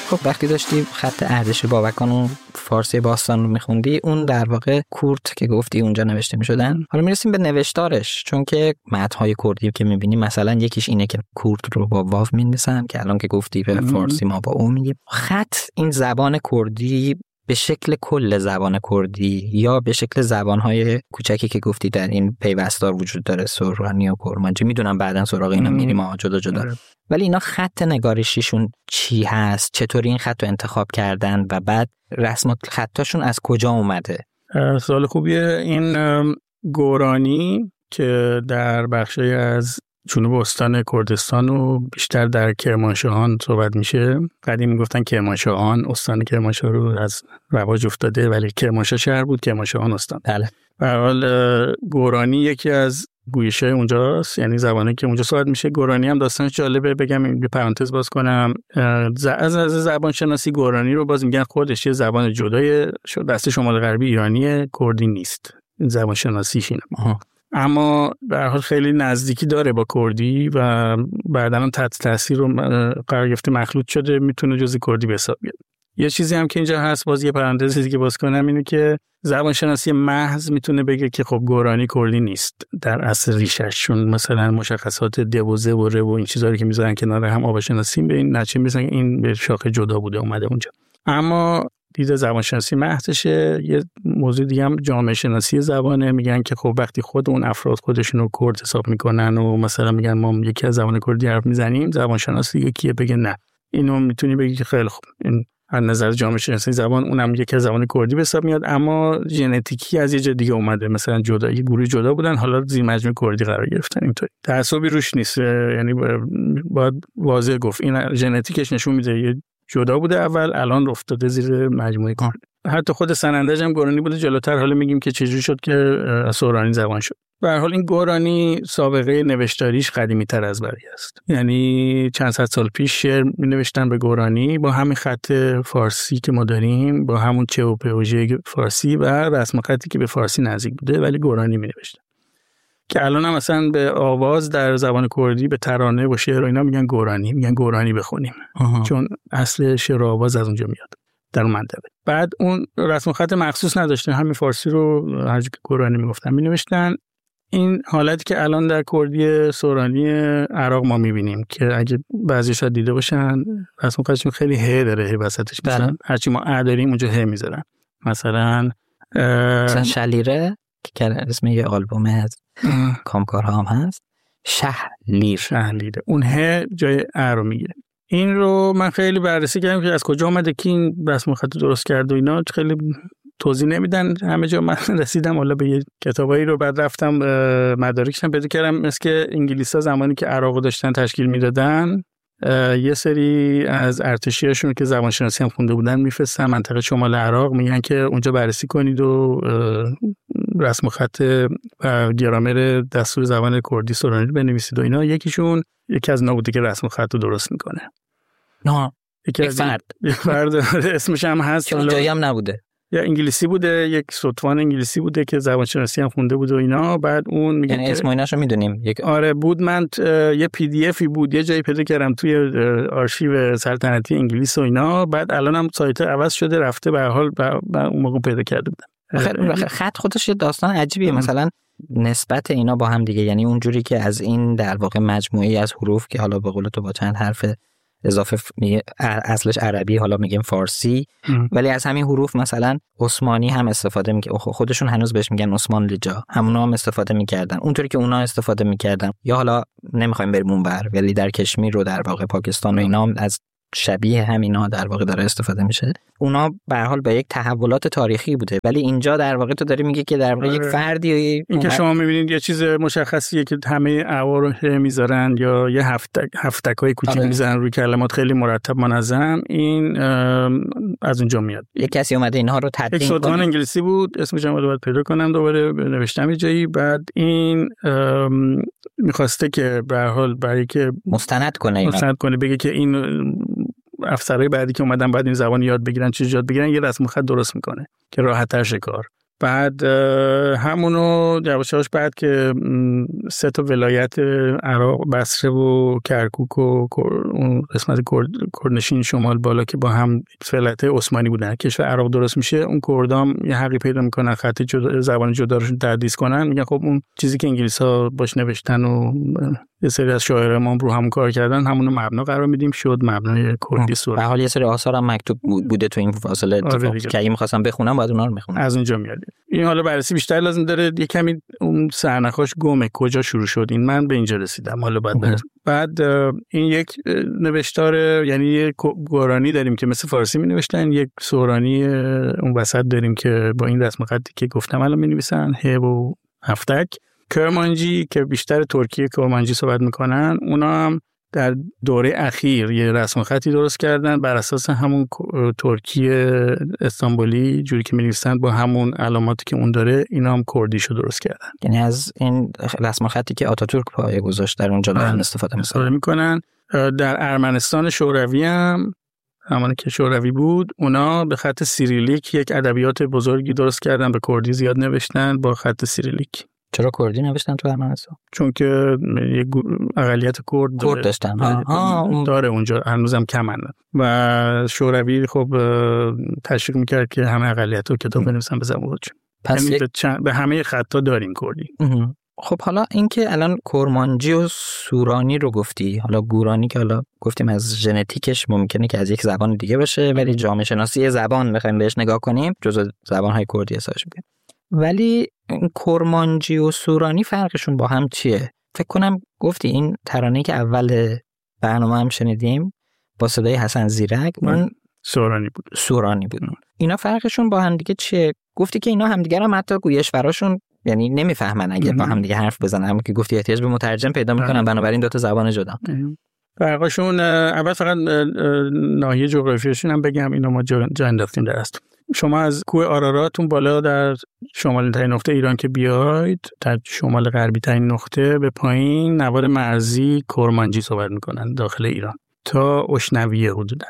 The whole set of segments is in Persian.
خب وقتی داشتی خط اردشیر بابکان اون فارسی باستان رو میخوندی، اون در واقع کورت که گفتی اونجا نوشته میشدن. حالا میرسیم به نوشتارش، چون که متن‌های کردی که میبینی مثلا یکیش اینه که کورت رو با واو می‌نویسن که الان که گفتی به فارسی ما با او میگیم. خط این زبان کردی به شکل کل زبان کردی یا به شکل زبان‌های کوچکی که گفتی در این پیوستار وجود داره، سورانی و کرمانچی، میدونم بعداً سراغ اینا میریم جدا جدا، ولی اینا خط نگارشیشون چی هست؟ چطوری این خط رو انتخاب کردن و بعد رسم خطاشون از کجا اومده؟ سوال خوبیه. این گورانی که در بخشی از جنوب استان کردستان و بیشتر در کرمانشاهان صحبت میشه. قدیم میگفتن کرمانشاهان، استان کرمانشاه رو از رواج افتاده، ولی کرمانشاه شهر بود، کرمانشاهان استان. بله. به هر حال گورانی یکی از گویش‌های اونجاست، یعنی زبانی که اونجا صحبت میشه. گورانی هم داستانش جالبه، بگم یه پرانتز باز کنم. از زبان شناسی گورانی رو باز میگن خودش یه زبان جدای دست شمال غربی ایرانی، کردی نیست. این زبان شناسیش اینه. اما به هر حال خیلی نزدیکی داره با کردی و بعداً تحت تاثیر رو قرار گرفته، مخلوط شده، میتونه جزء کردی به حساب بیاد. یه چیزی هم که اینجا هست، باز یه پرانتزی که باز کنم، اینه که زبان شناسی محض میتونه بگه که خب گورانی کردی نیست در اصل ریشش، چون مثلا مشخصات دوزه و ره و این چیزا رو که میذارن کنار هم آب شناسی به این نتیجه میرسن که این به شاخه جدا بوده اومده اونجا. اما دید زبان شناسی محضشه. یه موضوع دیگه هم جامعه شناسی زبانه. میگن که خب وقتی خود اون افراد خودشون رو کرد حساب میکنن و مثلا میگن ما یکی از زبان کردی حرف میزنیم، زبان شناس دیگه کیه بگه نه، اینو میتونی بگی که خیلی خوب این از نظر جامعه شناسی زبان اونم یکی از زبان کردی به حساب میاد، اما ژنتیکی از یه جای دیگه اومده، مثلا جدا یه گروه جدا بودن، حالا زیر مجموعه کردی قرار گرفتن. اینطوری تعصبی روش نیست، یعنی باید واضح گفت این ژنتیکش نشون میده یه جدا بوده اول، الان افتاده زیر مجموعه کردی. حتی خود سنندج هم گورانی بوده جلوتر، حالا میگیم که چجوری شد که سورانی زبان شد. به هر حال این گورانی سابقه نوشتاریش قدیمی تر از بقیه است، یعنی چند صد سال پیش شعر می نوشتن به گورانی با همین خط فارسی که ما داریم، با همون چه و په و ژ فارسی و رسم خطی که به فارسی نزدیک بوده، ولی گورانی می نوشتن که الان هم مثلا به آواز در زبان کردی به ترانه و شعر و اینا میگن گورانی، میگن گورانی بخونیم. چون اصل شعر و آواز از اونجا میاد در اون منطقه. بعد اون رسم خط مخصوص نداشتن، همین فارسی رو هر جا که گورانی میگفتن مینوشتن. این حالتی که الان در کردی سورانی عراق ما میبینیم که اگه بعضیش ها دیده باشن، رسم خطشون خیلی ه داره، ه وسطش مثلا هرچی ما ا داریم اونجا ه میذارن. مثلا شلیره که اسم یه آلبوم از کامکارها هم هست، شهلیره، اون ه جای ا رو میگیره. این رو من خیلی بررسی کردم که از کجا اومده که این رسم خط درست کرد و اینا، خیلی توضیح نمیدن همه جا. من رسیدم حالا به یه کتابایی رو، بعد رفتم مدارکشم پیدا کردم، مثل که انگلیس‌ها زمانی که عراق داشتن تشکیل میدادن، یه سری از ارتشیاشون که زبان شناسی هم خونده بودن میفرستن منطقه شمال عراق، میگن که اونجا بررسی کنید و رسم خط و گرامر دستور زبان کردی سورانی بنویسید و اینا. یکی از اینا بوده که رسم خط رو درست میکنه. نه یک فرد اسمش هم هست که اونجایی هم نبوده، یا انگلیسی بوده، یک سطفان انگلیسی بوده که زبان شناسی هم خونده بود و اینا. بعد اون میگه یعنی اسم و ایناشو میدونیم. آره بود. من یه پی دی افی بود یه جایی پیدا کردم توی آرشیو سلطنتی انگلیس و اینا. بعد الان هم سایت عوض شده رفته، به هر حال اون موقع پیدا کرده بودم. خط خودش یه داستان عجیبیه. مثلا نسبت اینا با هم دیگه، یعنی اونجوری که از این در واقع مجموعه از حروف که حالا به قول تو با چند حرف اضافه اصلش عربی، حالا میگیم فارسی، ولی از همین حروف مثلا عثمانی هم استفاده میکنه، خودشون هنوز بهش میگن عثمان لجا، همونا هم استفاده میکردن اونطوری که اونا استفاده میکردن. یا حالا نمیخوایم بریم اونور، ولی در کشمیر رو در واقع پاکستان و اینا از شبیه همینا در واقع داره استفاده میشه. اونا به هر حال به یک تحولات تاریخی بوده، ولی اینجا در واقع تو داری میگه که در واقع یک فردی این که شما میبینید یه چیز مشخصیه که همه اعوار رو میذارن یا یه هفتکای کوچیک میذارن روی کلمات خیلی مرتب منظم. این از اونجا میاد. یک کسی اومده اینها رو تدوین کنه. یک سطفان انگلیسی بود، اسمش هم باید پیدا کنم دوباره نوشتم یه جایی. بعد این میخواسته که به هر حال برای که مستند کنه بگه که این افسرهای بعدی که اومدن بعد این زبان یاد بگیرن، چیز یاد بگیرن، یه رسم خط درست میکنه که راحت‌تر شه کار. بعد همونو یواش یواش بعد که 3 ولایت عراق، بصره و کرکوک و اون قسمت کردنشین شمال بالا که با هم ولایت عثمانی بودن، کشور عراق درست میشه، اون کردام یه حقی پیدا میکنن خط زبان جدا رو تدریس کنن. میگن خب اون چیزی که انگلیس‌ها باش نوشتن و یه سری از شاعران ما رو همون کار کردن، همونو مبنا قرار میدیم، شد مبنای کردی سوره. به حال یه سری آثار هم مکتوب بوده تو این فاصله که اگه می‌خواستم بخونم باید اونا رو می‌خونم. از اونجا میاد. این حالا بررسی بیشتر لازم داره، یه کمی اون سرنخاش گمه کجا شروع شد. این من به اینجا رسیدم، حالا بعد این یک نوشتار، یعنی یک گورانی داریم که مثل فارسی می‌نوشتن، یک سورانی اون وسط داریم که با این رسم خطی که گفتم الان می‌نویسن، ه و هفتک. کرمانجی که بیشتر ترکیه کرمانجی صحبت میکنن، اونا هم در دوره اخیر یه رسم خطی درست کردن بر اساس همون ترکیه استانبولی جوری که می‌نویسن با همون علاماتی که اون داره، اینا هم کردیشو درست کردن. یعنی از این رسم خطی که آتاتورک پایه گذاشت در اونجا دارن استفاده میکنن. در ارمنستان شوروی هم همانی که شوروی بود، اونا به خط سیریلیک یک ادبیات بزرگی درست کردن، به کردی زیاد نوشتن با خط سیریلیک. چرا کردی نوشتن تو ارمنستان؟ چون که یک اقلیت کرد داشتن. داره اونجا، هنوزم کمن. و شوروی خب تشویق میکرد که همه اقلیت‌ها کتاب بنویسن به زبان خودشون. پس به همه خطا داریم کردی. خب حالا اینکه الان کرمانجی و سورانی رو گفتی، حالا گورانی که حالا گفتیم از ژنتیکش ممکنه که از یک زبان دیگه باشه، ولی جامعه شناسی زبان بخوایم بهش نگاه کنیم جزو زبان‌های کردی حسابش میشه. ولی کرمانجی و سورانی فرقشون با هم چیه؟ فکر کنم گفتی این ترانه‌ای که اول برنامه هم شنیدیم با صدای حسن زیرک اون سورانی بود. اینا فرقشون با هم دیگه چیه؟ گفتی که اینا همدیگه رو حتی گویشوراشون یعنی نمیفهمن اگه با هم دیگه حرف بزنن، اما که گفتی احتیاج به مترجم پیدا میکنن، بنابراین دو تا زبان جدا. فرقشون اول فقط ناحیه جغرافیایشون هم بگم، اینو ما جا انداختیم در است. شما از کوه آراراتون بالا در شمالی ترین نقطه ایران که بیاید، در شمال غربی ترین نقطه به پایین نوار مرزی کرمانجی صحبت میکنن داخل ایران تا اشنویه حدوداً.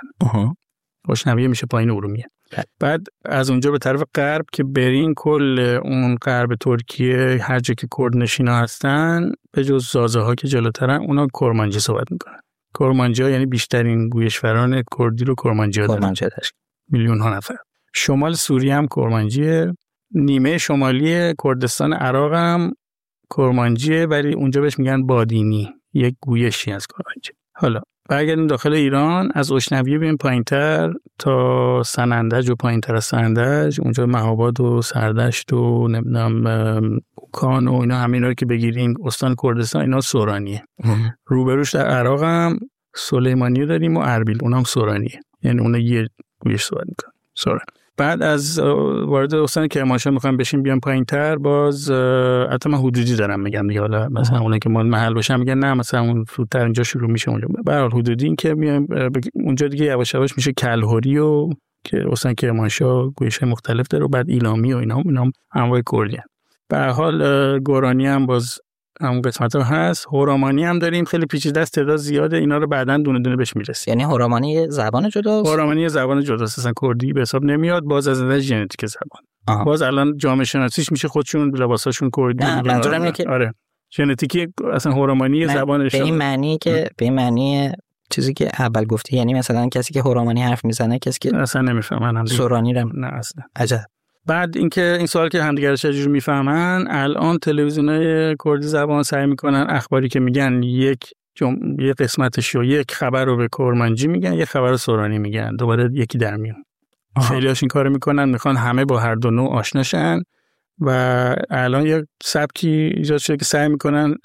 اشنویه میشه پایین ارومیه. بعد از اونجا به طرف غرب که برین، کل اون غرب ترکیه هر جا که کرد نشینا هستن به جز زازه ها که جلوترن، اونا کرمانجی صحبت میکنن. کرمانجی ها یعنی بیشترین گویشوران کردی رو کرمانجی ها دارن، میلیون ها نفر. شمال سوریه هم کرمانجیه، نیمه شمالی کردستان عراق هم کرمانجیه، ولی اونجا بهش میگن بادینی، یک گویشی از کرمانجی. حالا برگردیم داخل ایران، از اشنویه بریم پایینتر تا سنندج و پایینتر از سنندج، اونجا مهاباد و سردشت و نمیدونم اوکان و اینا، همه اینا رو که بگیریم استان کردستان، اینا سورانیه. روبروش در عراق هم سلیمانیه داریم و اربیل، اونم سورانیه، یعنی اون یه گویش صحبت میکنن سوران. بعد از وارد استان کرمانشاه میخوام بشیم بیام پایینتر، باز حتی من حدودی دارم میگم دیگه، حالا مثلا اونایی که مال محل باشن میگن نه مثلا اون زودتر اینجا شروع میشه اونجا، به هر حال حدودی این که میایم اونجا دیگه یواش یواش میشه کلهوری و که استان کرمانشاه گویشه مختلف داره، و بعد ایلامی و اینا انواع کردی. به هر حال گورانی هم باز همون قسمت‌ها هست. هورامانی هم داریم، خیلی پیچیده است، تعداد زیاده، اینا رو بعداً دونه دونه بهش میرسیم. یعنی هورامانی زبان جداست؟ هورامانی زبان جداست، اصلا کردی به حساب نمیاد، باز از نظر ژنتیک زبان. باز الان جامعه شناسیش میشه خودشون لباساشون کردی. منظورم اینه که آره ژنتیکی اصلا هورامانی زبانش، به این معنی که به این معنی چیزی که اول گفتی، یعنی مثلا کسی که هورامانی حرف میزنه کسی که اصلا نمیفهمن، سورانی رو نه اصلا. عجب. بعد اینکه این سوال که همدیگه رو چجوری میفهمن، الان تلویزیونای کردی زبان سعی میکنن اخباری که میگن یک قسمتش رو، یک خبر رو به کرمانجی میگن، یک خبر رو سورانی میگن، دوباره یکی در میون. خیلی‌هاش این کارو میکنن، میخوان همه با هر دو نوع آشناشن و الان یک سبکی ایجاد شده که سعی میکنن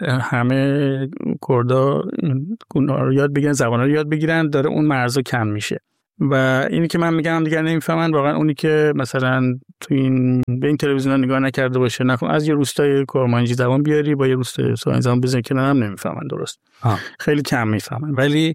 همه کردا رو یاد بگیرن، زبانا رو یاد بگیرن، داره اون مرزا کم میشه. و اینی که من میگم دیگه نمیفهمن، واقعا اونی که مثلا تو این به این تلویزیون نگاه نکرده باشه، نکن از یه روستای کرمانجی زبان بیاری با یه روستای سورانی زبان بزنی کنار هم نمیفهمن، درست. خیلی کم میفهمن. ولی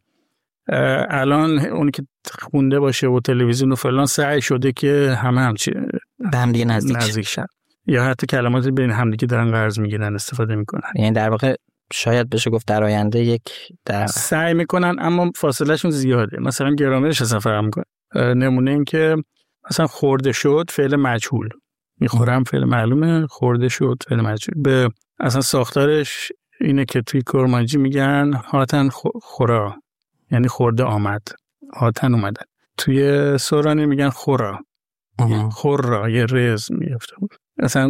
الان اونی که خونده باشه و تلویزیون و فلان سعی شده که همه به هم دیگه نزدیک شن، یا حتی کلمات بین هم دیگه دارن قرض میگیرن، استفاده میکنن. یعنی در واقع شاید بشه گفت در آینده یک سعی میکنن، اما فاصله شون زیاده. مثلا گرامرش اصلا فرق میکنه. نمونه این که مثلا خورده شد فعل مجهول، میخورم فعل معلومه، خورده شد فعل مجهول. به اصلا ساختارش اینه که توی کرمانجی میگن هاتن خورا، یعنی خورده آمد، هاتن اومدن. توی سورانی میگن خورا، خورا، یه رز میفته. اصلا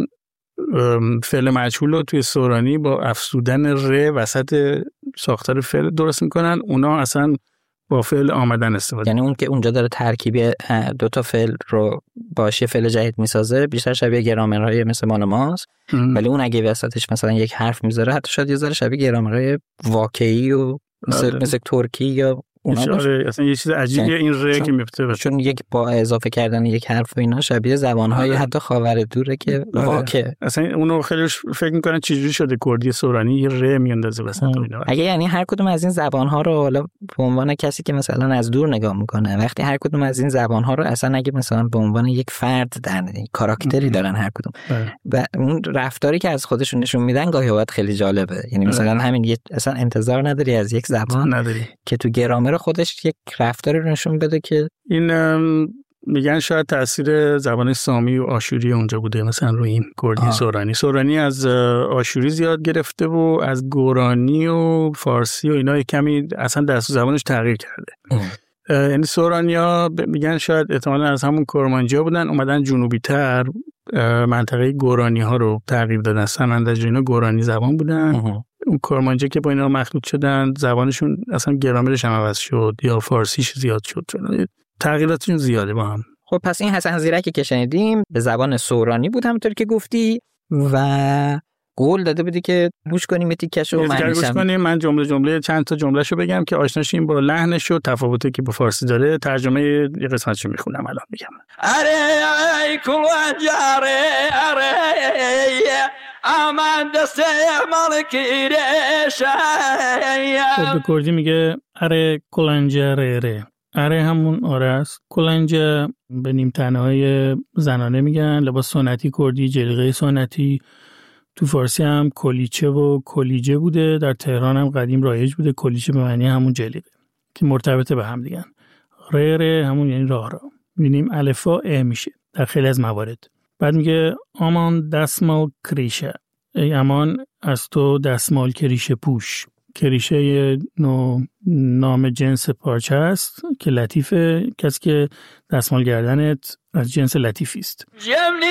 فعل مجهول رو توی سورانی با افزودن ر وسط ساختار فعل درست میکنن، اونا اصلا با فعل آمدن استفاده. یعنی اون که اونجا داره ترکیبی دوتا فعل رو باشه یه فعل جدید میسازه، بیشتر شبیه گرامرهای مثل مال ماست، ولی اون اگه وسطش مثلا یک حرف میذاره حتی شاید یه ذره شبیه گرامرهای واقعی و مثل ترکی یا اصلا یه چیز عجیبیه این ر که میفته، چون یک با اضافه کردن یک حرف و اینا شبیه زبانهای حتی خاور دوره که واقع اصلا اونو خیلی فکر میکنن چجوری شده کردی سورانی یه ر میاندازه وسط اینا. اگه یعنی هر کدوم از این زبانها رو حالا به عنوان کسی که مثلا از دور نگاه میکنه، وقتی هر کدوم از این زبانها رو اصلا اگه مثلا به عنوان یک فرد در کاراکتری دارن هر کدوم و اون رفتاری که از خودشون نشون میدن گاهی اوقات خیلی جالبه. یعنی مثلا همین اصلا انتظار نداری از یک زبان که تو گرامر خودش یک رفتاری رو نشون بده که این میگن شاید تاثیر زبان سامی و آشوری اونجا بوده مثلا روی این کردی سورانی. سورانی از آشوری زیاد گرفته و از گورانی و فارسی و اینا کمی اصلا دست زبانش تغییر کرده. یعنی سورانیا میگن شاید احتمالاً از همون کرمانجی بودن، اومدن جنوبی تر منطقه گورانی ها رو تغییر دادن. سمندج اینا گورانی زبان بودن، اون کرمانجی که با اینا مخلوط شدن زبانشون اصلا گرامرش هم عوض شد یا فارسیش زیاد شد، تغییراتشون زیاده با هم. خب پس این حسن زیرکی که شنیدیم به زبان سورانی بود همونطور که گفتی و قول داده بودی که گوش کنیم تیکشو من جمله چند تا جملهشو بگم که آشناشیم با لحنش و تفاوتی که با فارسی داره. ترجمه یه قسمتشو میخونم الان میگم. اره کلنجاره اره امان دسته مالکی رشه. به کردی میگه اره کلنجاره. اره همون آره است. کلنجه به نیم تنه‌های زنانه میگن، لباس سنتی کردی، جلیقه سنتی. تو فارسی هم کلیچه و کلیجه بوده، در تهران هم قدیم رایج بوده. کلیچه به معنی همون جلیقه که مرتبطه به هم دیگن. ره همون یعنی راه. می‌بینیم الفا ا میشه در خیلی از موارد. بعد میگه امان دستمال کریشه، ای امان از تو دستمال کریشه پوش. کریشه یه نام جنس پارچه است که لطیفه، کسی که دستمال گردنت از جنس لطیفی است.